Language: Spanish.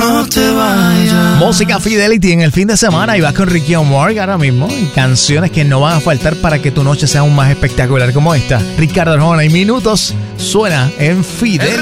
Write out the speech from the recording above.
no te vayas. Música Fidelity en el fin de semana y vas con Ricky O'More ahora mismo. Y canciones que no van a faltar para que tu noche sea aún más espectacular como esta. Ricardo Arjona y Minutos suena en Fidelity.